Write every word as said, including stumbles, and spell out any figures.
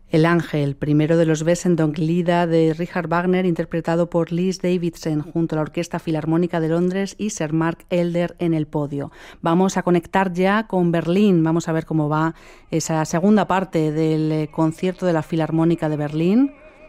El Ángel, primero de los Wesendonck-Lieder de Richard Wagner, interpretado por Liz Davidson junto a la Orquesta Filarmónica de Londres y Sir Mark Elder en el podio. Vamos a conectar ya con Berlín, vamos a ver cómo va esa segunda parte del concierto de la Filarmónica de Berlín.